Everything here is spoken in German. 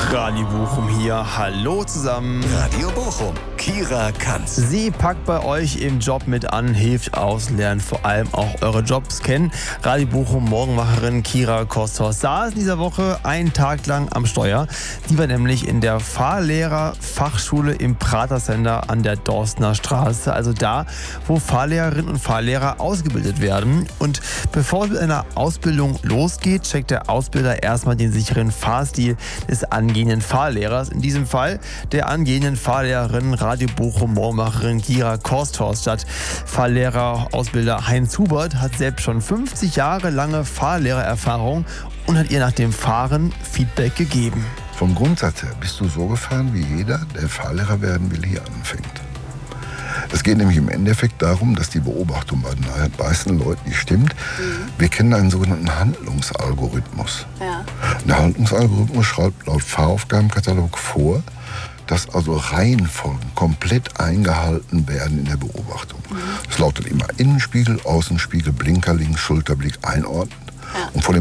Radio Bochum hier. Hallo zusammen. Radio Bochum. Kira Kanz. Sie packt bei euch im Job mit an, hilft aus, lernt vor allem auch eure Jobs kennen. Radio Bochum Morgenwacherin Kira Kostos saß in dieser Woche einen Tag lang am Steuer. Die war nämlich in der Fahrlehrerfachschule im Prater Center an der Dorstener Straße. Also da, wo Fahrlehrerinnen und Fahrlehrer ausgebildet werden. Und bevor es mit einer Ausbildung losgeht, checkt der Ausbilder erstmal den sicheren Fahrstil des angehenden Fahrlehrers. In diesem Fall der angehenden Fahrlehrerin Radio Bochum Morgenwacherin Kira Kostos. Statt Fahrlehrer-Ausbilder Heinz Hubert hat selbst schon 50 Jahre lange Fahrlehrererfahrung und hat ihr nach dem Fahren Feedback gegeben. Vom Grundsatz her bist du so gefahren, wie jeder, der Fahrlehrer werden will, hier anfängt. Es geht nämlich im Endeffekt darum, dass die Beobachtung bei den meisten Leuten nicht stimmt. Wir kennen einen sogenannten Handlungsalgorithmus. Ja. Der Handlungsalgorithmus schreibt laut Fahraufgabenkatalog vor, dass also Reihenfolgen komplett eingehalten werden in der Beobachtung. Es lautet immer Innenspiegel, Außenspiegel, Blinker links, Schulterblick einordnen. Ja. Und vor dem